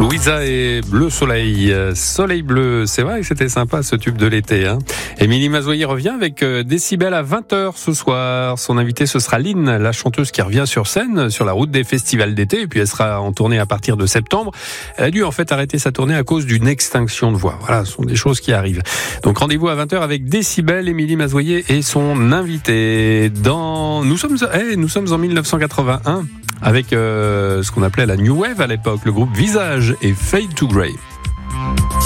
Louisa et Bleu Soleil. Soleil bleu, c'est vrai que c'était sympa ce tube de l'été. Émilie Mazoyer revient avec Décibel à 20h ce soir. Son invitée, ce sera Lynn, la chanteuse qui revient sur scène, sur la route des festivals d'été. Et puis elle sera en tournée à partir de septembre. Elle a dû en fait arrêter sa tournée à cause d'une extinction de voix. Voilà, ce sont des choses qui arrivent. Donc rendez-vous à 20h avec Décibel, Émilie Mazoyer et son invité. Nous sommes en 1981. Avec ce qu'on appelait la New Wave à l'époque, le groupe Visage et Fade to Grey.